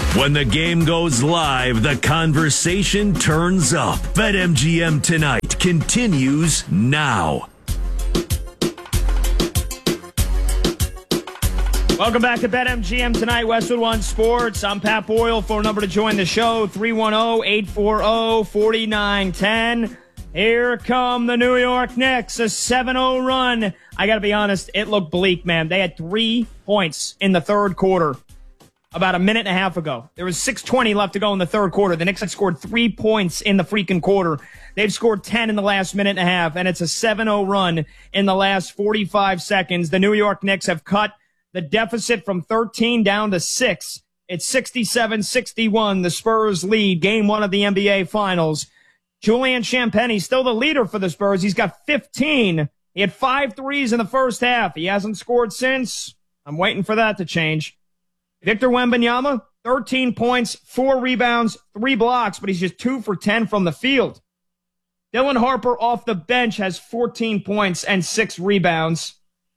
When the game goes live, the conversation turns up. BetMGM Tonight continues now. Welcome back to BetMGM Tonight, Westwood One Sports. I'm Pat Boyle. Phone number to join the show, 310-840-4910. Here come the New York Knicks, a 7-0 run. I got to be honest, it looked bleak, man. They had 3 points in the third quarter about a minute and a half ago. There was 6:20 left to go in the third quarter. The Knicks had scored 3 points in the freaking quarter. They've scored 10 in the last minute and a half, and it's a 7-0 run in the last 45 seconds. The New York Knicks have cut the deficit from 13 down to 6. It's 67-61. The Spurs lead game 1 of the NBA Finals. Julian Champagnie still the leader for the Spurs. He's got 15. He had 5 threes in the first half. He hasn't scored since. I'm waiting for that to change. Victor Wembanyama, 13 points, 4 rebounds, 3 blocks, but he's just 2 for 10 from the field. Dylan Harper off the bench has 14 points and 6 rebounds.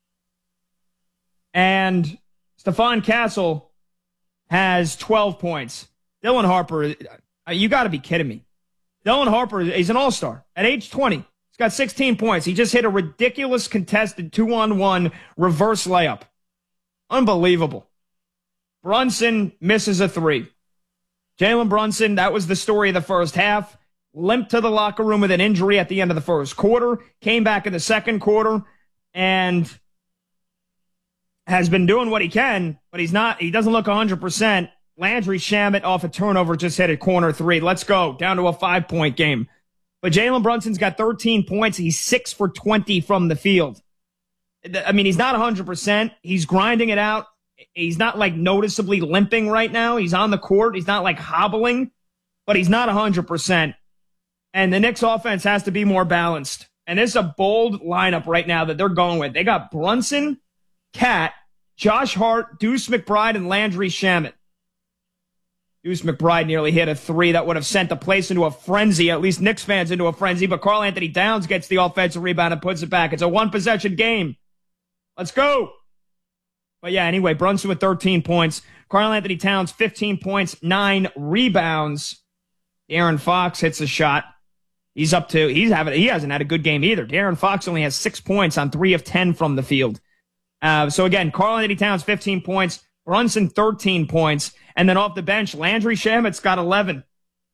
And Stephon Castle has 12 points. Dylan Harper, you got to be kidding me. Dylan Harper is an all-star at age 20. He's got 16 points. He just hit a ridiculous contested 2-on-1 reverse layup. Unbelievable. Brunson misses a 3. Jalen Brunson, that was the story of the first half. Limped to the locker room with an injury at the end of the first quarter. Came back in the second quarter and has been doing what he can, but he doesn't look 100%. Landry Shamet off a turnover just hit a corner 3. Let's go. Down to a 5-point game. But Jalen Brunson's got 13 points. He's 6 for 20 from the field. I mean, he's not 100%. He's grinding it out. He's not like noticeably limping right now. He's on the court. He's not like hobbling, but he's not 100%. And the Knicks offense has to be more balanced. And this is a bold lineup right now that they're going with. They got Brunson, Cat, Josh Hart, Deuce McBride, and Landry Shamet. Deuce McBride nearly hit a 3 that would have sent the place into a frenzy, at least Knicks fans into a frenzy, but Karl Anthony Towns gets the offensive rebound and puts it back. It's a one-possession game. Let's go. But yeah, anyway, Brunson with 13 points. Karl Anthony Towns, 15 points, 9 rebounds. De'Aaron Fox hits a shot. He hasn't had a good game either. De'Aaron Fox only has 6 points on 3 of 10 from the field. So again, Karl Anthony Towns, 15 points. Brunson, 13 points. And then off the bench, Landry Shamet's got 11.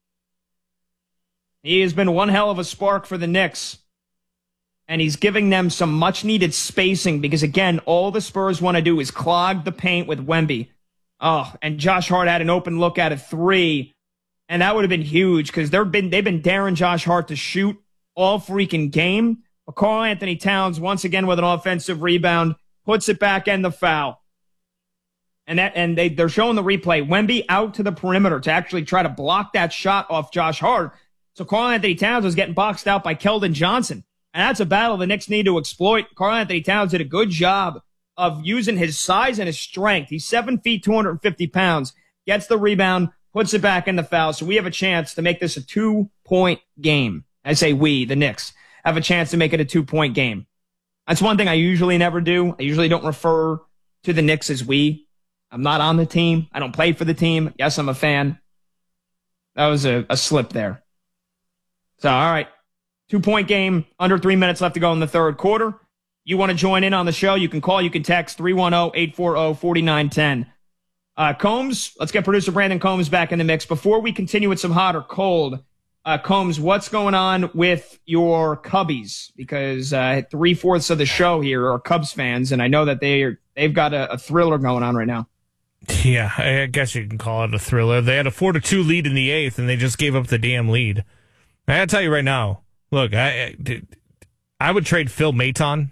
He has been one hell of a spark for the Knicks. And he's giving them some much-needed spacing because, again, all the Spurs want to do is clog the paint with Wemby. Oh, and Josh Hart had an open look at a 3. And that would have been huge because they've been daring Josh Hart to shoot all freaking game. But Karl Anthony Towns, once again with an offensive rebound, puts it back and the foul. And they're showing the replay. Wemby out to the perimeter to actually try to block that shot off Josh Hart. So Karl Anthony Towns was getting boxed out by Keldon Johnson. And that's a battle the Knicks need to exploit. Karl Anthony Towns did a good job of using his size and his strength. He's 7 feet, 250 pounds. Gets the rebound, puts it back in the foul. So we have a chance to make this a 2-point game. I say we, the Knicks, have a chance to make it a 2-point game. That's one thing I usually never do. I usually don't refer to the Knicks as we. I'm not on the team. I don't play for the team. Yes, I'm a fan. That was a slip there. So, all right. 2-point game, under 3 minutes left to go in the third quarter. You want to join in on the show, you can call, you can text 310-840-4910. Combs, let's get producer Brandon Combs back in the mix. Before we continue with some hot or cold, Combs, what's going on with your Cubbies? Because 3/4 of the show here are Cubs fans, and I know that they've got a thriller going on right now. Yeah, I guess you can call it a thriller. They had a 4-2 lead in the 8th, and they just gave up the damn lead. I gotta tell you right now, look, I would trade Phil Maton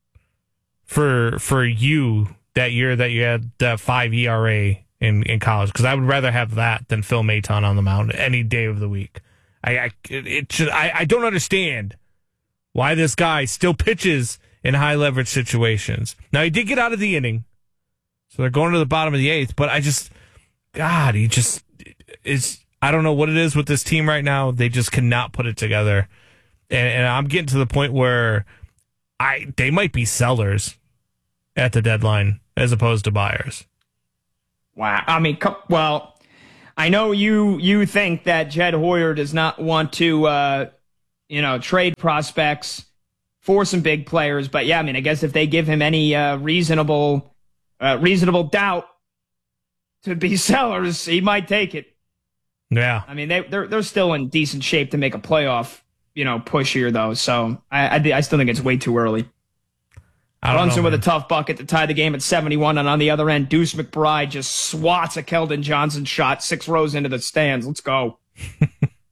for you that year that you had that 5 ERA in college, because I would rather have that than Phil Maton on the mound any day of the week. I don't understand why this guy still pitches in high leverage situations. Now, he did get out of the inning, so they're going to the bottom of the 8th, but he just is. I don't know what it is with this team right now. They just cannot put it together. And I'm getting to the point where they might be sellers at the deadline as opposed to buyers. Wow. I mean, well, I know you think that Jed Hoyer does not want to, trade prospects for some big players. But yeah, I mean, I guess if they give him any reasonable doubt to be sellers, he might take it. Yeah. I mean, they're still in decent shape to make a playoff, push here though. So I still think it's way too early. Brunson with a tough bucket to tie the game at 71, and on the other end, Deuce McBride just swats a Keldon Johnson shot 6 rows into the stands. Let's go. We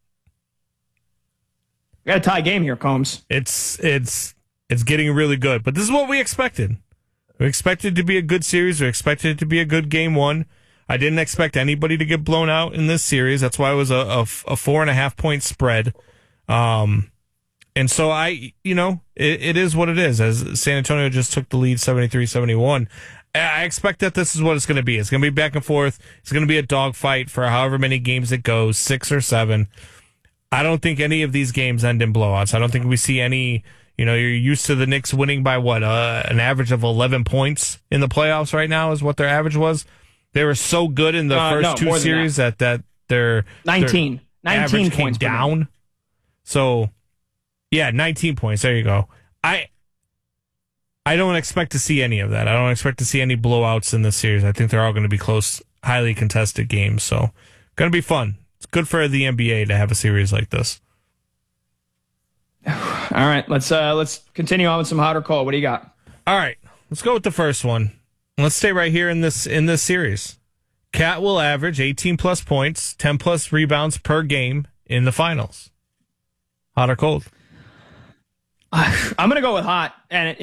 got a tie game here, Combs. It's getting really good, but this is what we expected. We expected it to be a good series. We expected it to be a good game one. I didn't expect anybody to get blown out in this series. That's why it was a 4.5 point spread. And so it is what it is. As San Antonio just took the lead 73-71. I expect that this is what it's going to be. It's going to be back and forth. It's going to be a dogfight for however many games it goes, 6 or 7. I don't think any of these games end in blowouts. I don't think we see any, you're used to the Knicks winning by an average of 11 points in the playoffs right now is what their average was. They were so good in the first 2 series that their 19 average came points down. So, yeah, 19 points. There you go. I don't expect to see any of that. I don't expect to see any blowouts in this series. I think they're all going to be close, highly contested games. So, going to be fun. It's good for the NBA to have a series like this. All right, let's continue on with some hot or cold. What do you got? All right, let's go with the first one. Let's stay right here in this series. Cat will average 18 plus points, 10 plus rebounds per game in the finals. Hot or cold? I'm going to go with hot. And,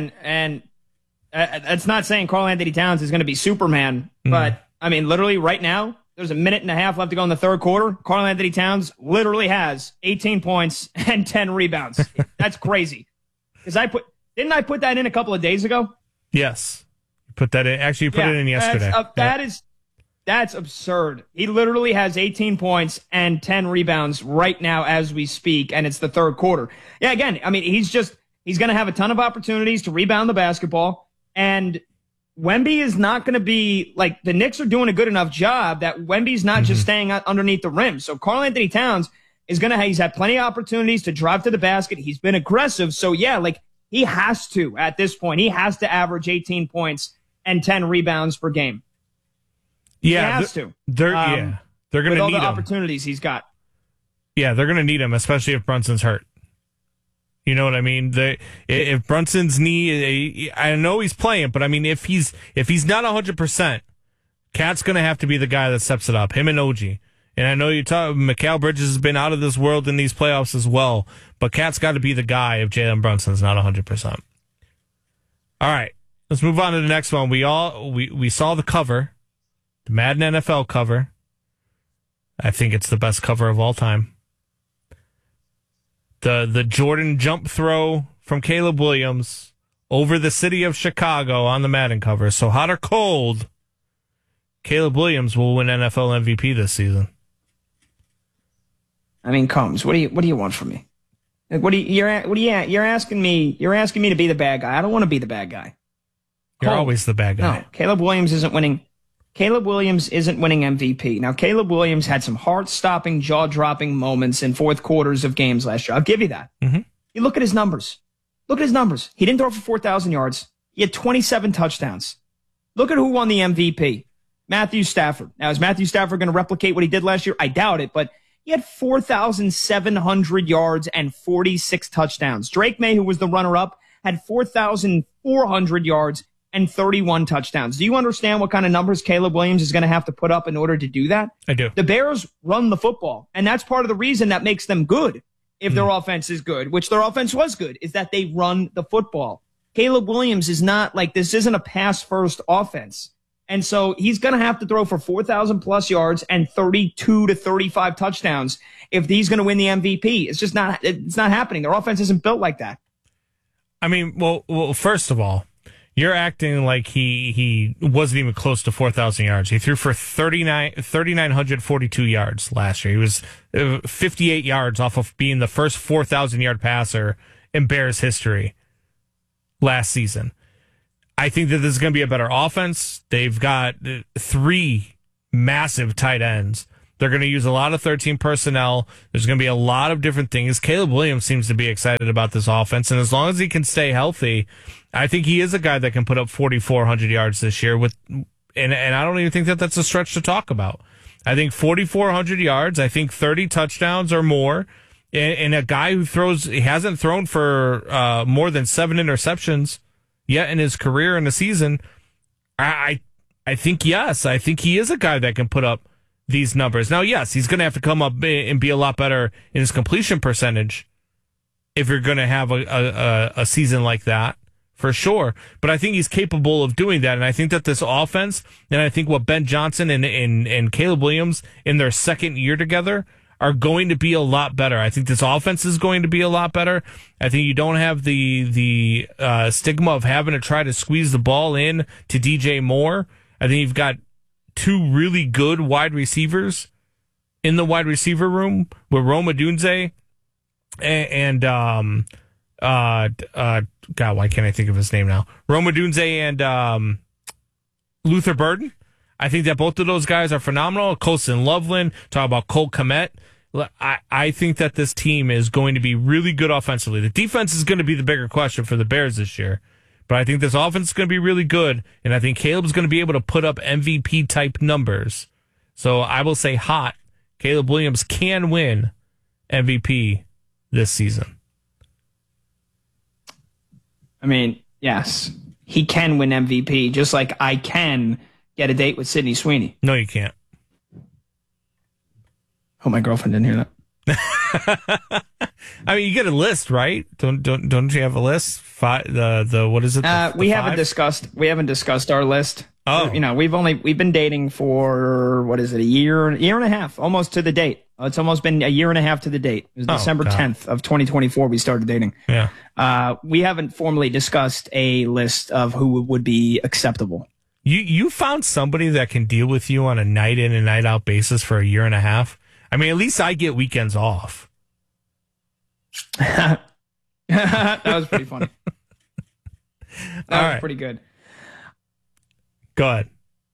that's not saying Karl Anthony Towns is going to be Superman. But, I mean, literally right now, there's a minute and a half left to go in the third quarter. Karl Anthony Towns literally has 18 points and 10 rebounds. That's crazy. Because didn't I put that in a couple of days ago? Yes. Put that in. Actually, you put it in yesterday. That's absurd. He literally has 18 points and 10 rebounds right now as we speak, and it's the third quarter. Yeah, again, I mean, he's going to have a ton of opportunities to rebound the basketball, and Wemby is not going to be, like, the Knicks are doing a good enough job that Wemby's not just staying underneath the rim. So Karl Anthony Towns he's had plenty of opportunities to drive to the basket. He's been aggressive. So, yeah, like, he has to, at this point, he has to average 18 points and 10 rebounds per game. Yeah, he has to. They're going to need all the him. opportunities he's got. Yeah, they're going to need him, especially if Brunson's hurt. You know what I mean? If Brunson's knee, I know he's playing, but I mean, if he's not 100%, Cat's going to have to be the guy that steps it up. Him and OG. And I know Mikal Bridges has been out of this world in these playoffs as well, but Cat's got to be the guy if Jalen Brunson's not 100%. All right, let's move on to the next one. We saw the cover. The Madden NFL cover. I think it's the best cover of all time. The Jordan jump throw from Caleb Williams over the city of Chicago on the Madden cover. So hot or cold, Caleb Williams will win NFL MVP this season. I mean, Combs, what do you want from me? You're asking me to be the bad guy. I don't want to be the bad guy. You're always the bad guy. No, Caleb Williams isn't winning MVP. Now, Caleb Williams had some heart-stopping, jaw-dropping moments in fourth quarters of games last year. I'll give you that. Mm-hmm. You look at his numbers. He didn't throw for 4,000 yards. He had 27 touchdowns. Look at who won the MVP. Matthew Stafford. Now, is Matthew Stafford going to replicate what he did last year? I doubt it, but he had 4,700 yards and 46 touchdowns. Drake May, who was the runner-up, had 4,400 yards and 31 touchdowns. Do you understand what kind of numbers Caleb Williams is going to have to put up in order to do that? I do. The Bears run the football, and that's part of the reason that makes them good. If their offense is good, which their offense was good, is that they run the football. Caleb Williams is not like, this isn't a pass-first offense. And so he's going to have to throw for 4,000 plus yards and 32 to 35 touchdowns if he's going to win the MVP. It's not happening. Their offense isn't built like that. I mean, well, first of all, you're acting like he wasn't even close to 4,000 yards. He threw for 3,942 yards last year. He was 58 yards off of being the first 4,000-yard passer in Bears history last season. I think that this is going to be a better offense. They've got 3 massive tight ends. They're going to use a lot of 13 personnel. There's going to be a lot of different things. Caleb Williams seems to be excited about this offense, and as long as he can stay healthy, I think he is a guy that can put up 4,400 yards this year. And I don't even think that that's a stretch to talk about. I think 4,400 yards. I think 30 touchdowns or more. And a guy who he hasn't thrown for more than 7 interceptions yet in his career in the season. I think, yes, I think he is a guy that can put up these numbers. Now, yes, he's going to have to come up and be a lot better in his completion percentage if you're going to have a season like that, for sure. But I think he's capable of doing that. And I think that this offense, and I think what Ben Johnson and Caleb Williams in their second year together are going to be a lot better. I think this offense is going to be a lot better. I think you don't have the stigma of having to try to squeeze the ball in to DJ Moore. I think you've got 2 really good wide receivers in the wide receiver room with Rome Odunze and God, why can't I think of his name now? Rome Odunze and Luther Burden. I think that both of those guys are phenomenal. Colson Loveland, talk about Cole Kmet. I think that this team is going to be really good offensively. The defense is going to be the bigger question for the Bears this year. But I think this offense is going to be really good, and I think Caleb's going to be able to put up MVP-type numbers. So I will say hot, Caleb Williams can win MVP this season. I mean, yes, he can win MVP, just like I can get a date with Sydney Sweeney. No, you can't. Oh, my girlfriend didn't hear that. I mean, you get a list, right? Don't you have a list? What is it? We haven't discussed our list. Oh, we've been dating for what is it? A year and a half, almost to the date. It's almost been a year and a half to the date. It was December 10th of 2024. We started dating. Yeah. We haven't formally discussed a list of who would be acceptable. You found somebody that can deal with you on a night in and night out basis for a year and a half. I mean, at least I get weekends off. That was pretty funny. That was pretty good. Go ahead.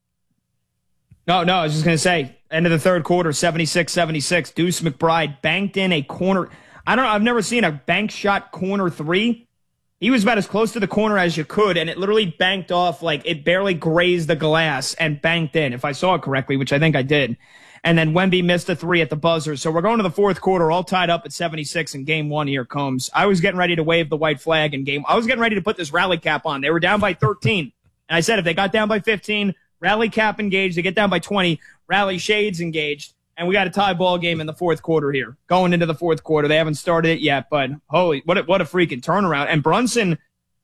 No, I was just going to say, end of the third quarter, 76-76. Deuce McBride banked in a corner. I've never seen a bank shot corner 3. He was about as close to the corner as you could, and it literally banked off, like it barely grazed the glass and banked in, if I saw it correctly, which I think I did. And then Wemby missed a 3 at the buzzer. So we're going to the fourth quarter, all tied up at 76 in game 1. Here comes. I was getting ready to wave the white flag in game. I was getting ready to put this rally cap on. They were down by 13. And I said, if they got down by 15, rally cap engaged. They get down by 20, rally shades engaged. And we got a tie ball game in the fourth quarter here. Going into the fourth quarter. They haven't started it yet, but holy, what a freaking turnaround. And Brunson,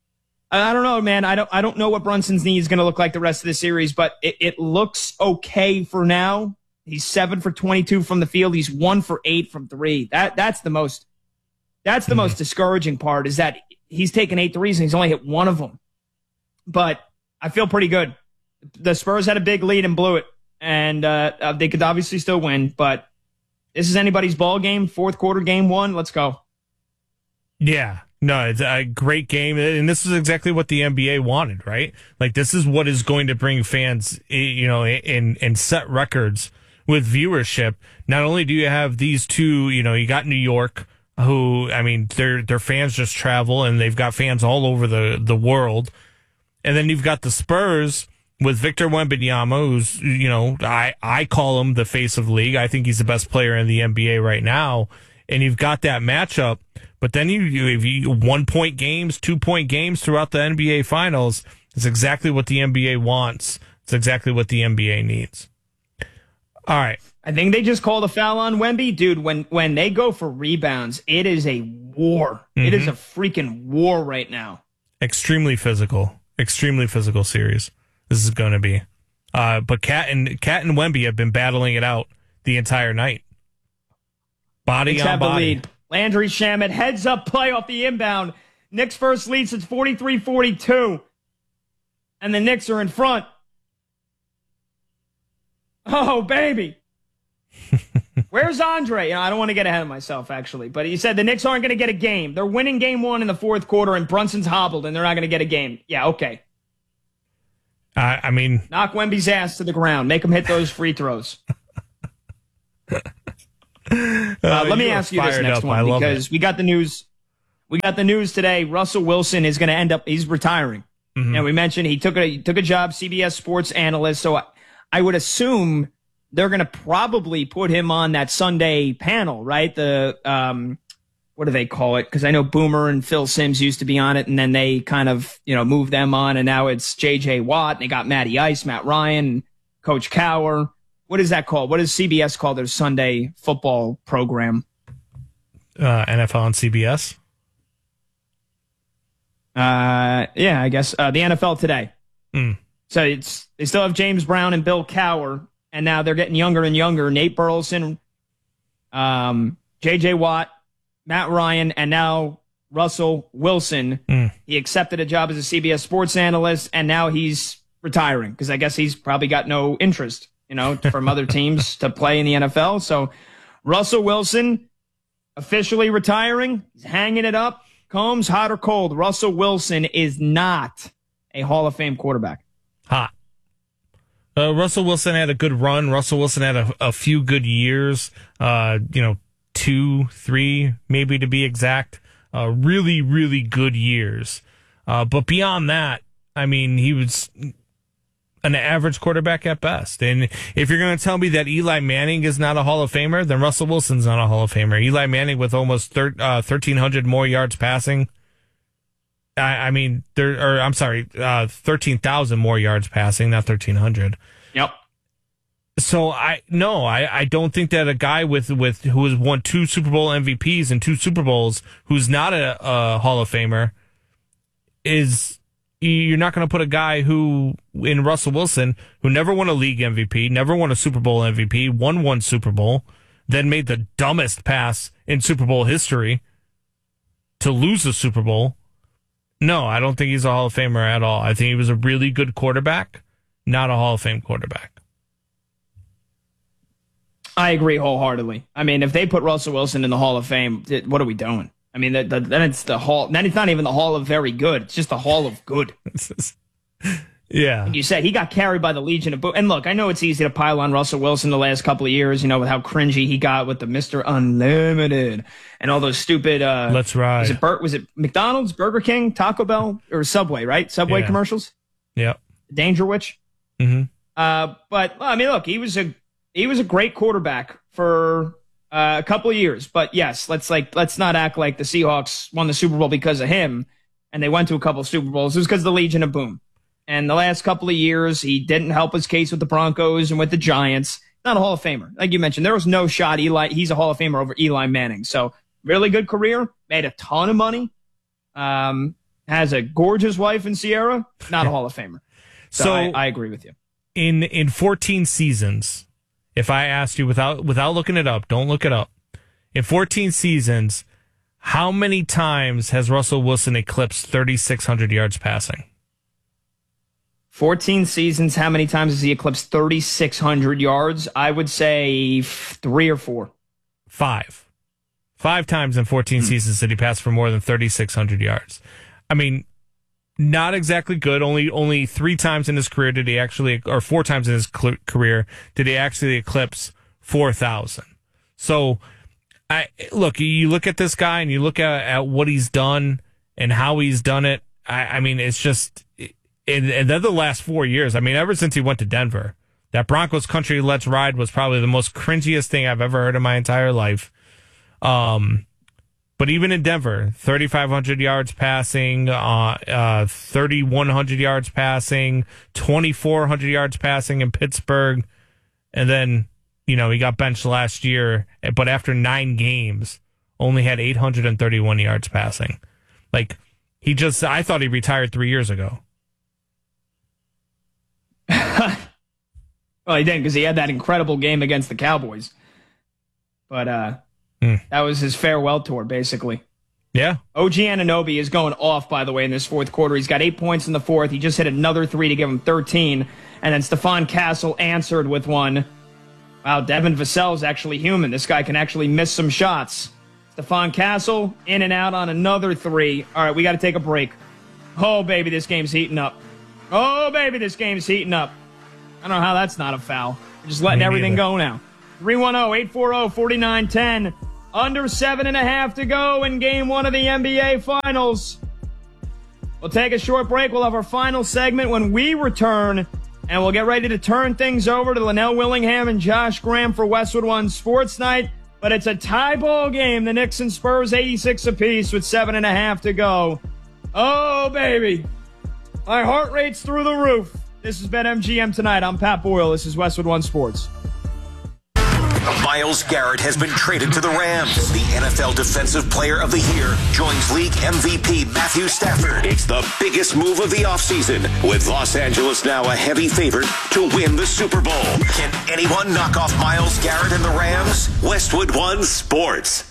I don't know, man. I don't know what Brunson's knee is going to look like the rest of the series, but it looks okay for now. He's 7 for 22 from the field. He's 1 for 8 from 3. That's the most discouraging part, is that he's taken 8 threes and he's only hit 1 of them. But I feel pretty good. The Spurs had a big lead and blew it, and they could obviously still win. But this is anybody's ball game. Fourth quarter, game 1. Let's go. Yeah. No, it's a great game, and this is exactly what the NBA wanted, right? Like, this is what is going to bring fans, and set records with viewership. Not only do you have these two, you got New York, who, I mean, their fans just travel, and they've got fans all over the world. And then you've got the Spurs with Victor Wembanyama, who's, I call him the face of the league. I think he's the best player in the NBA right now. And you've got that matchup. But then you 1-point games, 2-point games throughout the NBA Finals. It's exactly what the NBA wants. It's exactly what the NBA needs. All right. I think they just called a foul on Wemby. Dude, when they go for rebounds, it is a war. Mm-hmm. It is a freaking war right now. Extremely physical series this is going to be. But Cat and Wemby have been battling it out the entire night. Body on body. The lead. Landry Shamet, heads up play off the inbound. Knicks first lead since 43-42. And the Knicks are in front. Oh, baby. Where's Andre? I don't want to get ahead of myself, actually. But he said the Knicks aren't going to get a game. They're winning game 1 in the fourth quarter, and Brunson's hobbled, and they're not going to get a game. Yeah, okay. I mean... knock Wemby's ass to the ground. Make him hit those free throws. Let me ask you this next one, because we got the news. We got the news today. Russell Wilson is going to end up. He's retiring. Mm-hmm. And we mentioned he took a job, CBS Sports analyst. So I would assume they're going to probably put him on that Sunday panel, right? The what do they call it? Because I know Boomer and Phil Simms used to be on it, and then they kind of moved them on, and now it's J.J. Watt. And they got Matty Ice, Matt Ryan, Coach Cowher. What is that called? What does CBS call their Sunday football program? NFL on CBS. Yeah, I guess the NFL Today. So they still have James Brown and Bill Cowher, and now they're getting younger and younger. Nate Burleson, J.J. Watt, Matt Ryan, and now Russell Wilson. He accepted a job as a CBS Sports analyst, and now he's retiring because I guess he's probably got no interest, from other teams to play in the NFL. So Russell Wilson officially retiring. He's hanging it up. Combs, hot or cold, Russell Wilson is not a Hall of Fame quarterback. Hot. Russell Wilson had a good run. Russell Wilson had a few good years, 2, 3, maybe to be exact. Really, really good years. But beyond that, I mean, he was an average quarterback at best. And if you're going to tell me that Eli Manning is not a Hall of Famer, then Russell Wilson's not a Hall of Famer. Eli Manning with almost 1,300 more yards passing. 13,000 more yards passing, not 1,300. Yep. So I don't think that a guy who has won 2 Super Bowl MVPs and 2 Super Bowls, who's not a Hall of Famer, you're not going to put a guy in Russell Wilson, who never won a league MVP, never won a Super Bowl MVP, won 1 Super Bowl, then made the dumbest pass in Super Bowl history to lose the Super Bowl. No, I don't think he's a Hall of Famer at all. I think he was a really good quarterback, not a Hall of Fame quarterback. I agree wholeheartedly. I mean, if they put Russell Wilson in the Hall of Fame, what are we doing? I mean, then it's the Hall. Then it's not even the Hall of Very Good. It's just the Hall of Good. Yeah. Like you said, he got carried by the Legion of Boom. And look, I know it's easy to pile on Russell Wilson the last couple of years, with how cringy he got with the Mr. Unlimited and all those stupid. Let's ride. Was it McDonald's, Burger King, Taco Bell, or Subway? Right, Subway commercials. Yeah. Danger Witch. Mm-hmm. But I mean, look, he was a great quarterback for a couple of years, but yes, let's not act like the Seahawks won the Super Bowl because of him, and they went to a couple of Super Bowls. It was because of the Legion of Boom. And the last couple of years, he didn't help his case with the Broncos and with the Giants. Not a Hall of Famer, like you mentioned. There was no shot he's a Hall of Famer over Eli Manning. So really good career, made a ton of money, has a gorgeous wife in Sierra. Not a Hall of Famer. So I agree with you. In 14 seasons. If I asked you without looking it up, don't look it up. In 14 seasons, how many times has Russell Wilson eclipsed 3,600 yards passing? 14 seasons, how many times has he eclipsed 3,600 yards? I would say 3 or 4. 5. 5 times in 14 seasons did he pass for more than 3,600 yards. I mean, not exactly good. Only 3 times in his career did he actually, or 4 times in his career did he actually eclipse 4,000. So, you look at this guy and you look at what he's done and how he's done it. I mean, it's just, and then the last 4 years. I mean, ever since he went to Denver, that Broncos country let's ride was probably the most cringiest thing I've ever heard in my entire life. But even in Denver, 3,500 yards passing, 3,100 yards passing, 2,400 yards passing in Pittsburgh. And then, he got benched last year, but after 9 games, only had 831 yards passing. Like, I thought he retired 3 years ago. Well, he didn't, because he had that incredible game against the Cowboys. But that was his farewell tour, basically. Yeah. OG Anunoby is going off, by the way, in this fourth quarter. He's got 8 points in the fourth. He just hit another 3 to give him 13. And then Stephon Castle answered with one. Wow, Devin Vassell's actually human. This guy can actually miss some shots. Stephon Castle in and out on another 3. All right, we got to take a break. Oh, baby, this game's heating up. Oh, baby, this game's heating up. I don't know how that's not a foul. We're just letting everything go now. 310-840-4910. Under 7.5 to go in Game 1 of the NBA Finals. We'll take a short break. We'll have our final segment when we return, and we'll get ready to turn things over to Linnell Willingham and Josh Graham for Westwood One Sports Night. But it's a tie ball game. The Knicks and Spurs 86 apiece with 7.5 to go. Oh, baby. My heart rate's through the roof. This has been MGM Tonight. I'm Pat Boyle. This is Westwood One Sports. Myles Garrett has been traded to the Rams. The NFL Defensive Player of the Year joins league MVP Matthew Stafford. It's the biggest move of the offseason, with Los Angeles now a heavy favorite to win the Super Bowl. Can anyone knock off Myles Garrett and the Rams? Westwood One Sports.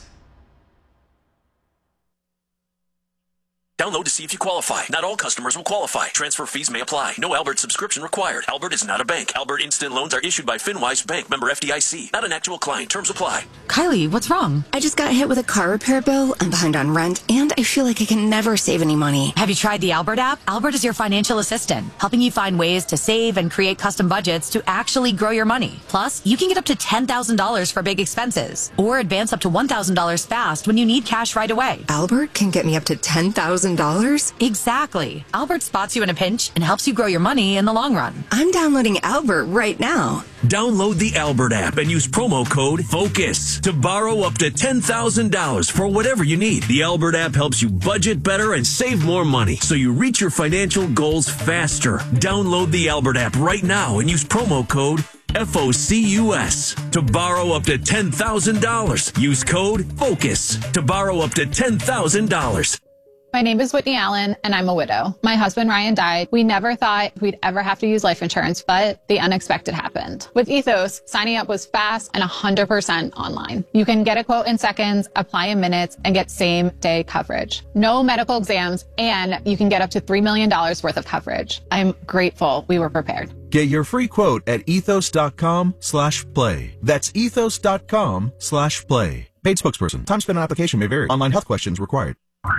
Download to see if you qualify. Not all customers will qualify. Transfer fees may apply. No Albert subscription required. Albert is not a bank. Albert Instant Loans are issued by FinWise Bank, member FDIC. Not an actual client. Terms apply. Kylie, what's wrong? I just got hit with a car repair bill. I'm behind on rent, and I feel like I can never save any money. Have you tried the Albert app? Albert is your financial assistant, helping you find ways to save and create custom budgets to actually grow your money. Plus, you can get up to $10,000 for big expenses, or advance up to $1,000 fast when you need cash right away. Albert can get me up to $10,000? Exactly. Albert spots you in a pinch and helps you grow your money in the long run. I'm downloading Albert right now. Download the Albert app and use promo code FOCUS to borrow up to $10,000 for whatever you need. The Albert app helps you budget better and save more money so you reach your financial goals faster. Download the Albert app right now and use promo code FOCUS to borrow up to $10,000. Use code FOCUS to borrow up to $10,000. My name is Whitney Allen, and I'm a widow. My husband, Ryan, died. We never thought we'd ever have to use life insurance, but the unexpected happened. With Ethos, signing up was fast and 100% online. You can get a quote in seconds, apply in minutes, and get same-day coverage. No medical exams, and you can get up to $3 million worth of coverage. I'm grateful we were prepared. Get your free quote at ethos.com/play. That's ethos.com/play. Paid spokesperson. Time spent on application may vary. Online health questions required.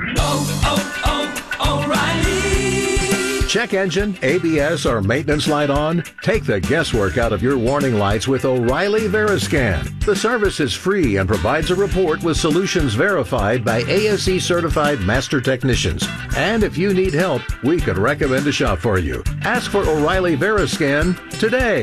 O'Reilly. Check engine, ABS, or maintenance light on? Take the guesswork out of your warning lights with O'Reilly Veriscan. The service is free and provides a report with solutions verified by ASE certified master technicians. And if you need help, we could recommend a shop for you. Ask for O'Reilly Veriscan today.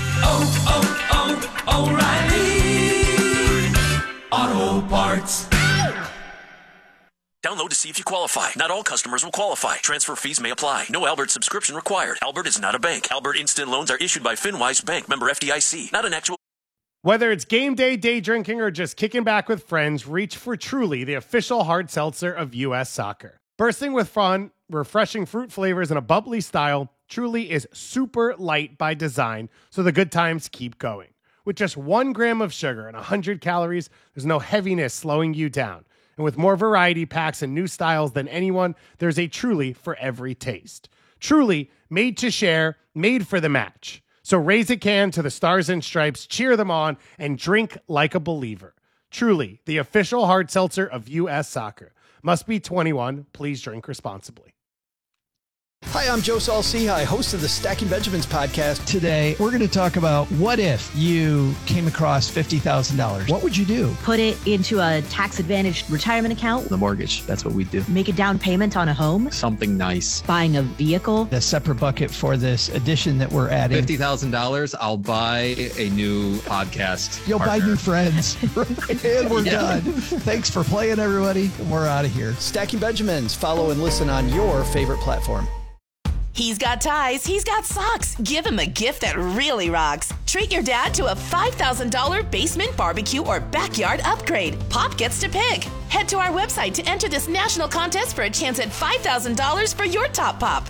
O'Reilly Auto Parts. Download to see if you qualify. Not all customers will qualify. Transfer fees may apply. No Albert subscription required. Albert is not a bank. Albert Instant Loans are issued by FinWise Bank, member FDIC. Not an actual... Whether it's game day, day drinking, or just kicking back with friends, reach for Truly, the official hard seltzer of U.S. Soccer. Bursting with fun, refreshing fruit flavors, and a bubbly style, Truly is super light by design, so the good times keep going. With just 1 gram of sugar and 100 calories, there's no heaviness slowing you down. And with more variety packs and new styles than anyone, there's a Truly for every taste. Truly, made to share, made for the match. So raise a can to the Stars and Stripes, cheer them on, and drink like a believer. Truly, the official hard seltzer of U.S. Soccer. Must be 21. Please drink responsibly. Hi, I'm Joe Saul-Sehy, host of the Stacking Benjamins podcast. Today, we're going to talk about what if you came across $50,000? What would you do? Put it into a tax-advantaged retirement account. The mortgage, that's what we do. Make a down payment on a home. Something nice. Buying a vehicle. A separate bucket for this addition that we're adding. $50,000, I'll buy a new podcast. You'll partner. buy new friends. And we're done. Thanks for playing, everybody. And we're out of here. Stacking Benjamins. Follow and listen on your favorite platform. He's got ties, he's got socks. Give him a gift that really rocks. Treat your dad to a $5,000 basement barbecue or backyard upgrade. Pop gets to pick. Head to our website to enter this national contest for a chance at $5,000 for your top pop.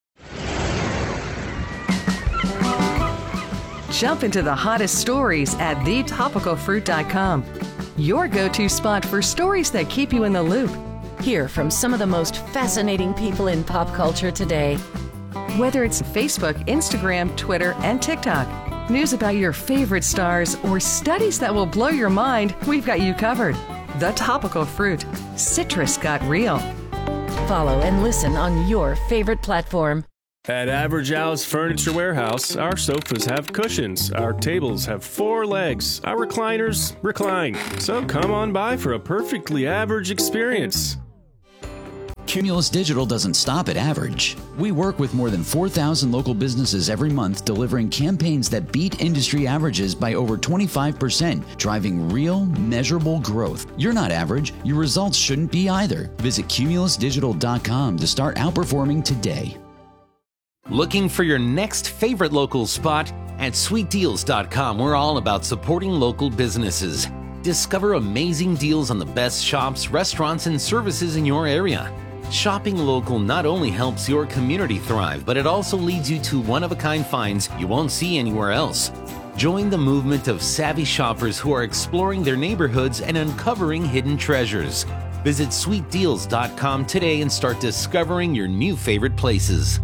Jump into the hottest stories at thetopicalfruit.com. Your go-to spot for stories that keep you in the loop. Hear from some of the most fascinating people in pop culture today. Whether it's Facebook, Instagram, Twitter, and TikTok, news about your favorite stars, or studies that will blow your mind, we've got you covered. The Topical Fruit. Citrus got real. Follow and listen on your favorite platform. At Average Alice Furniture Warehouse, our sofas have cushions, our tables have 4 legs, our recliners recline. So come on by for a perfectly average experience. Cumulus Digital doesn't stop at average. We work with more than 4,000 local businesses every month, delivering campaigns that beat industry averages by over 25%, driving real, measurable growth. You're not average. Your results shouldn't be either. Visit cumulusdigital.com to start outperforming today. Looking for your next favorite local spot? At sweetdeals.com, we're all about supporting local businesses. Discover amazing deals on the best shops, restaurants, and services in your area. Shopping local not only helps your community thrive, but it also leads you to one-of-a-kind finds you won't see anywhere else. Join the movement of savvy shoppers who are exploring their neighborhoods and uncovering hidden treasures. Visit sweetdeals.com today and start discovering your new favorite places.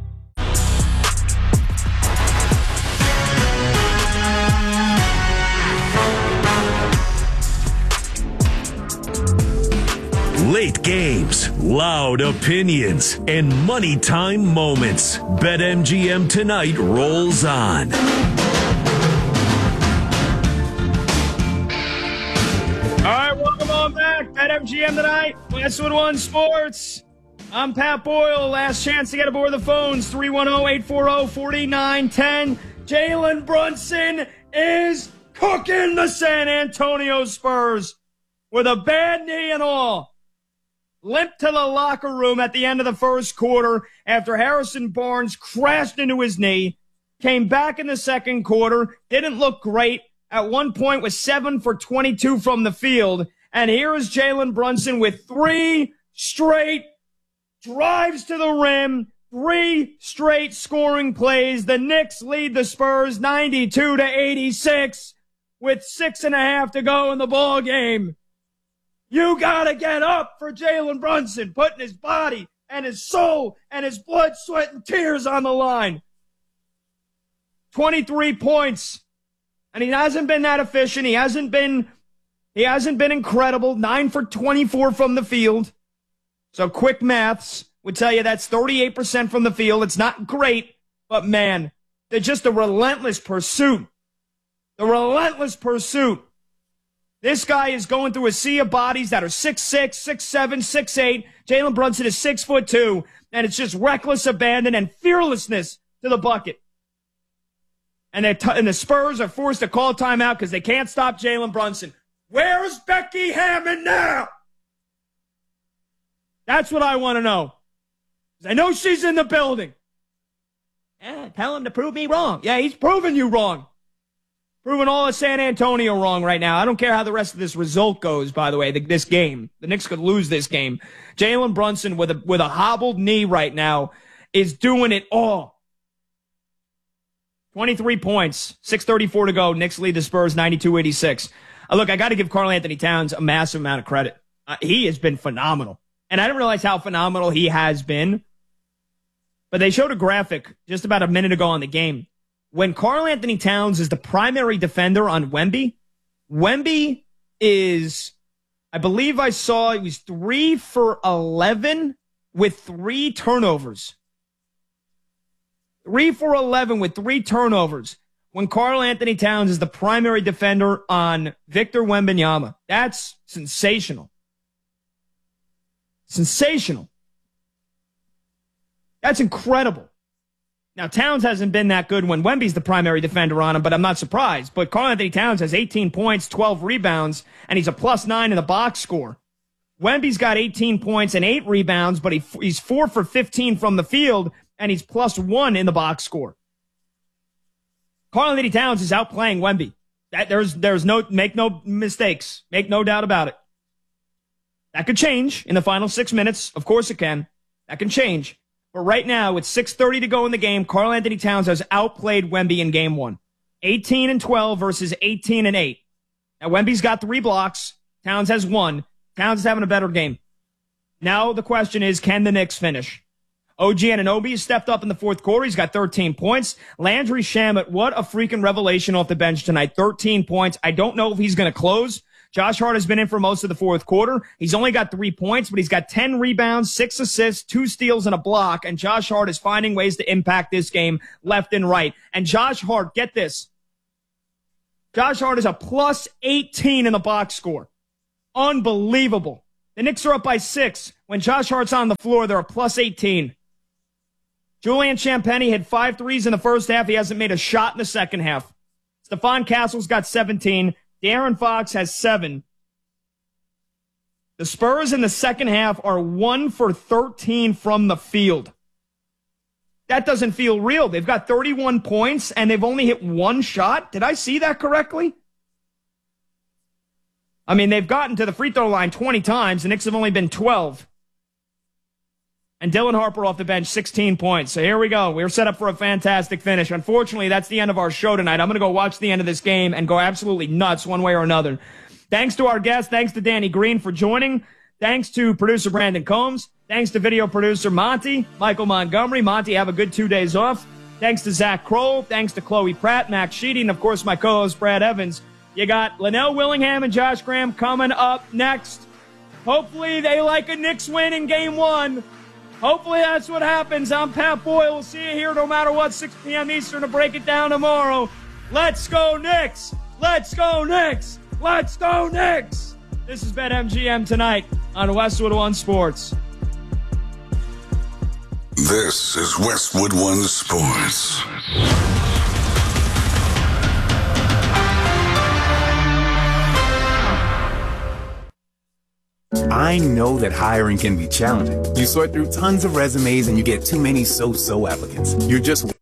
Late games, loud opinions, and money time moments. BetMGM tonight rolls on. All right, welcome on back. BetMGM tonight. Westwood One Sports. I'm Pat Boyle. Last chance to get aboard the phones. 310-840-4910. Jalen Brunson is cooking the San Antonio Spurs with a bad knee and all. Limped to the locker room at the end of the first quarter after Harrison Barnes crashed into his knee. Came back in the second quarter. Didn't look great. At one point was 7 for 22 from the field. And here is Jalen Brunson with 3 straight drives to the rim. 3 straight scoring plays. The Knicks lead the Spurs 92-86 with 6.5 to go in the ball game. You gotta get up for Jalen Brunson, putting his body and his soul and his blood, sweat, and tears on the line. 23 points. And he hasn't been that efficient. He hasn't been incredible. 9 for 24 from the field. So quick maths would tell you that's 38% from the field. It's not great, but man, they're just a relentless pursuit. The relentless pursuit. This guy is going through a sea of bodies that are 6'6", 6'7", 6'8". Jalen Brunson is 6'2", and it's just reckless abandon and fearlessness to the bucket. And the Spurs are forced to call timeout because they can't stop Jalen Brunson. Where's Becky Hammond now? That's what I want to know. I know she's in the building. Yeah, tell him to prove me wrong. Yeah, he's proving you wrong. Proving all of San Antonio wrong right now. I don't care how the rest of this result goes, by the way, this game. The Knicks could lose this game. Jalen Brunson with a hobbled knee right now is doing it all. 23 points, 6:34 to go. Knicks lead the Spurs 92-86. Look, I got to give Karl Anthony Towns a massive amount of credit. He has been phenomenal. And I didn't realize how phenomenal he has been. But they showed a graphic just about a minute ago on the game. When Karl Anthony Towns is the primary defender on Wemby, Wemby is, I believe I saw he was 3 for 11 with 3 turnovers. 3 for 11 with 3 turnovers when Karl Anthony Towns is the primary defender on Victor Wembanyama. That's sensational. Sensational. That's incredible. Now, Towns hasn't been that good when Wemby's the primary defender on him, but I'm not surprised. But Karl Anthony Towns has 18 points, 12 rebounds, and he's a +9 in the box score. Wemby's got 18 points and 8 rebounds, but he's 4 for 15 from the field, and he's +1 in the box score. Karl Anthony Towns is outplaying Wemby. There's no, make no mistakes. Make no doubt about it. That could change in the final 6 minutes. Of course it can. That can change. But right now, with 6:30 to go in the game, Karl Anthony Towns has outplayed Wemby in game 1. 18-12 versus 18-8. Now, Wemby's got 3 blocks. Towns has 1. Towns is having a better game. Now the question is, can the Knicks finish? OG Anunoby has stepped up in the fourth quarter. He's got 13 points. Landry Shamet, what a freaking revelation off the bench tonight. 13 points. I don't know if he's going to close. Josh Hart has been in for most of the fourth quarter. He's only got 3 points, but he's got 10 rebounds, 6 assists, 2 steals, and a block. And Josh Hart is finding ways to impact this game left and right. And Josh Hart, get this. Josh Hart is a plus 18 in the box score. Unbelievable. The Knicks are up by 6. When Josh Hart's on the floor, they're a plus 18. Julian Champagnie hit 5 threes in the first half. He hasn't made a shot in the second half. Stephon Castle's got 17. De'Aaron Fox has 7. The Spurs in the second half are 1 for 13 from the field. That doesn't feel real. They've got 31 points, and they've only hit 1 shot. Did I see that correctly? I mean, they've gotten to the free throw line 20 times. The Knicks have only been 12. And Dylan Harper off the bench, 16 points. So here we go. We're set up for a fantastic finish. Unfortunately, that's the end of our show tonight. I'm going to go watch the end of this game and go absolutely nuts one way or another. Thanks to our guests. Thanks to Danny Green for joining. Thanks to producer Brandon Combs. Thanks to video producer Monty, Michael Montgomery. Monty, have a good 2 days off. Thanks to Zach Kroll. Thanks to Chloe Pratt, Max Sheedy, and, of course, my co-host Brad Evans. You got Linnell Willingham and Josh Graham coming up next. Hopefully they like a Knicks win in Game 1. Hopefully that's what happens. I'm Pat Boyle. We'll see you here no matter what, 6 p.m. Eastern to break it down tomorrow. Let's go Knicks! Let's go Knicks! Let's go Knicks! This is BetMGM tonight on Westwood One Sports. This is Westwood One Sports. I know that hiring can be challenging. You sort through tons of resumes and you get too many so-so applicants. You're just